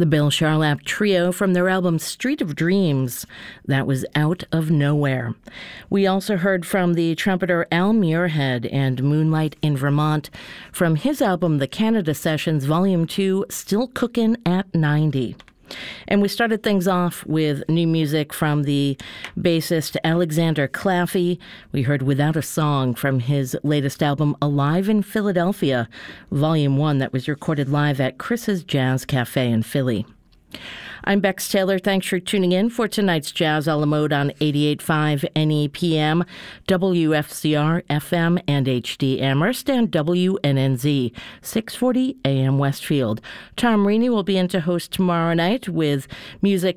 The Bill Charlap Trio from their album Street of Dreams. That was Out of Nowhere. We also heard from the trumpeter Al Muirhead and Moonlight in Vermont from his album The Canada Sessions Volume 2, Still Cookin' at 90. And we started things off with new music from the bassist Alexander Claffey. We heard Without a Song from his latest album, Alive in Philadelphia, Volume 1, that was recorded live at Chris's Jazz Cafe in Philly. I'm Bex Taylor. Thanks for tuning in for tonight's Jazz a la Mode on 88.5 NEPM, WFCR FM and HD Amherst, and WNNZ 640 AM Westfield. Tom Reaney will be in to host tomorrow night with music